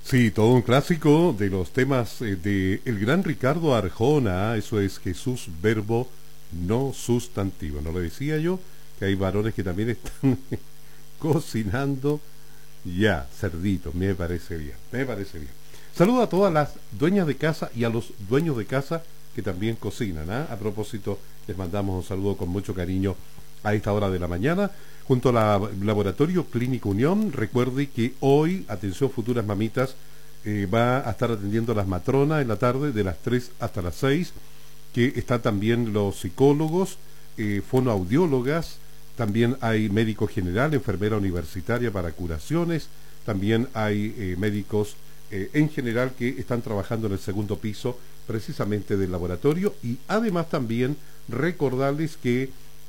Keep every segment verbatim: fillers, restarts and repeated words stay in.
Sí, todo un clásico de los temas eh, de el gran Ricardo Arjona. Eso es Jesús, verbo no sustantivo. ¿No le decía yo que hay varones que también están cocinando ya cerditos? Me parece bien, me parece bien. Saludo a todas las dueñas de casa y a los dueños de casa que también cocinan, ¿eh? A propósito, les mandamos un saludo con mucho cariño a esta hora de la mañana, junto al Laboratorio Clínico Unión. Recuerde que hoy, atención futuras mamitas, eh, va a estar atendiendo a las matronas en la tarde de las tres hasta las seis, que están también los psicólogos, eh, fonoaudiólogas, también hay médico general, enfermera universitaria para curaciones, también hay eh, médicos eh, en general que están trabajando en el segundo piso precisamente del laboratorio, y además también recordarles que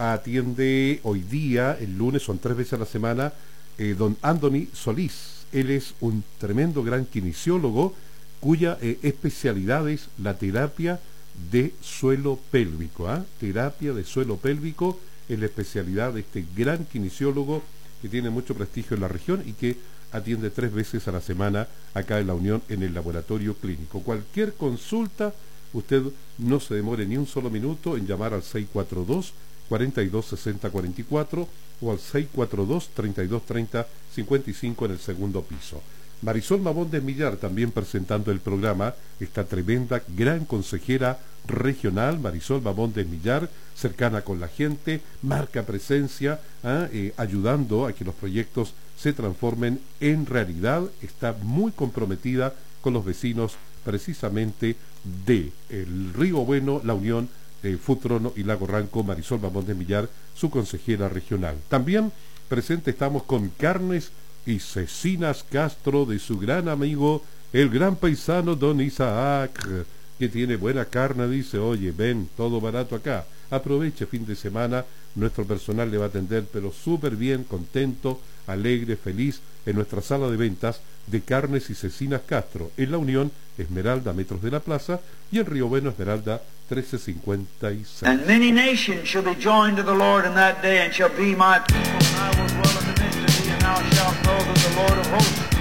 atiende hoy día, el lunes, son tres veces a la semana, eh, don Anthony Solís. Él es un tremendo gran kinesiólogo cuya eh, especialidad es la terapia de suelo pélvico. ¿eh? Terapia de suelo pélvico es la especialidad de este gran kinesiólogo que tiene mucho prestigio en la región y que atiende tres veces a la semana acá en la Unión en el laboratorio clínico. Cualquier consulta, usted no se demore ni un solo minuto en llamar al seis cuatro dos, cuatro dos seis cero cuatro cuatro o al seis cuatro dos, tres dos tres cero cinco cinco en el segundo piso. Marisol Mamón de Millar también presentando el programa, esta tremenda gran consejera regional, Marisol Mamón de Millar, cercana con la gente, marca presencia, ¿eh? Eh, ayudando a que los proyectos se transformen en realidad, está muy comprometida con los vecinos precisamente de el Río Bueno, La Unión, eh, Futrono y Lago Ranco. Marisol Mamón de Millar, su consejera regional. También presente estamos con Carnes y Cecinas Castro, de su gran amigo, el gran paisano don Isaac, que tiene buena carne. Dice, oye, ven, todo barato acá, aproveche fin de semana, nuestro personal le va a atender, pero súper bien, contento, alegre, feliz, en nuestra sala de ventas de Carnes y Cecinas Castro, en La Unión, Esmeralda, metros de la plaza, y en Río Bueno, Esmeralda, trece cincuenta y seis. And many nations shall be joined to the Lord in that day, and shall be my people, and I will dwell in the midst of thee, and thou shalt know that the Lord of hosts